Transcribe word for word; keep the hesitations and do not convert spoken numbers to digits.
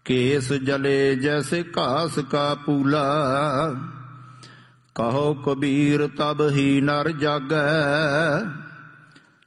Case जले जैसे घास का पूला। कहो कबीर तब ही नर जागै,